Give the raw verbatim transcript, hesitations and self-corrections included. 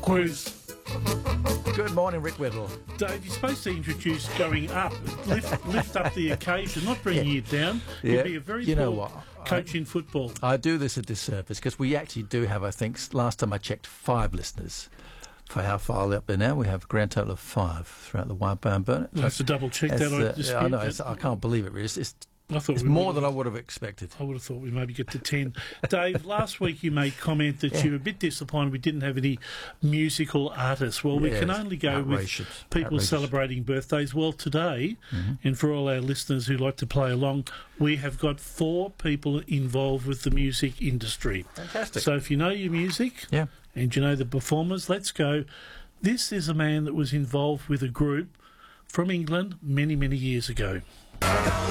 Quiz. Good morning, Rick Whittle. Dave, you're supposed to introduce going up, lift, lift up the occasion, not bringing Yeah. you down. Yeah. You'd be a very You know poor what? coach in football. I do this a disservice because we actually do have, I think, s- last time I checked, five listeners. For how far up there now, we have a grand total of five throughout the wide band burn. We'll have to double check that. I uh, dispute I know. that. It's, I can't believe it. Really. It's, it's, I thought it's we more would've- than I would have expected. I would have thought we'd maybe get to ten. Dave, last week you made comment that Yeah. you were a bit disappointed we didn't have any musical artists. Well, we Yeah, can it's only go outrageous. with people Outrageous. celebrating birthdays. Well, today, Mhm. and for all our listeners who like to play along, we have got four people involved with the music industry. Fantastic. So if you know your music Yeah. and you know the performers, let's go. This is a man that was involved with a group from England many, many years ago.